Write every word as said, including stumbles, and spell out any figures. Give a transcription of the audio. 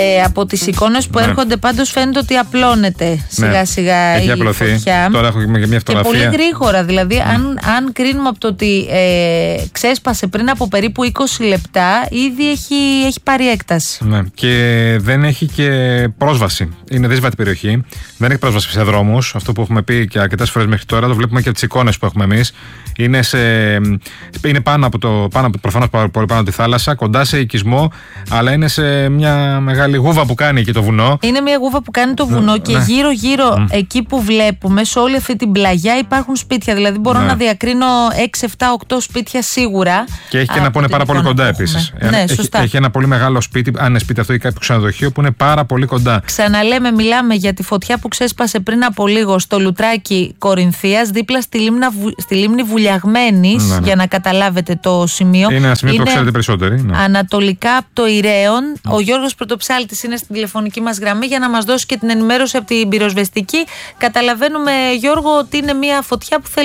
Ε, από τις εικόνες που ναι. έρχονται πάντως φαίνεται ότι απλώνεται σιγά ναι. σιγά έχει η απλωθεί. Φωτιά. Τώρα έχουμε και μια φωτογραφία. Και πολύ γρήγορα, δηλαδή mm. αν, αν κρίνουμε από το ότι ε, ξέσπασε πριν από περίπου είκοσι λεπτά, ήδη έχει, έχει πάρει έκταση. Ναι. Και δεν έχει και πρόσβαση. Είναι δύσβατη περιοχή. Δεν έχει πρόσβαση σε δρόμους. Αυτό που έχουμε πει και αρκετές φορές μέχρι τώρα, το βλέπουμε και από τις εικόνες που έχουμε εμείς. Είναι, σε, είναι πάνω από το, πάνω από, προφανώς πολύ πάνω από τη θάλασσα, κοντά σε οικισμό, αλλά είναι σε μια μεγάλη γούβα που κάνει εκεί το βουνό. Είναι μια γούβα που κάνει το βουνό ναι, και ναι. γύρω-γύρω mm. εκεί που βλέπουμε, σε όλη αυτή την πλαγιά υπάρχουν σπίτια. Δηλαδή μπορώ ναι. να διακρίνω έξι, επτά, οκτώ σπίτια σίγουρα. Και έχει και ένα που είναι πάρα πολύ κοντά επίσης. Ναι, έχει, έχει ένα πολύ μεγάλο σπίτι, αν είναι σπίτι αυτό ή κάποιο ξενοδοχείο, που είναι πάρα πολύ κοντά. Ξαναλέμε, μιλάμε για τη φωτιά που ξέσπασε πριν από λίγο στο Λουτράκι Κορινθίας, δίπλα στη, λίμνα, στη λίμνη Βουλιαγμένης, ναι, ναι. για να καταλάβετε το σημείο. Είναι ένα σημείο που το ξέρετε περισσότεροι. Ναι. Ανατολικά από το Ηρέον. Mm. Ο Γιώργος Πρωτοψάλτης είναι στην τηλεφωνική μας γραμμή για να μας δώσει και την ενημέρωση από την πυροσβεστική. Καταλαβαίνουμε, Γιώργο, ότι είναι μια φωτιά που θέλει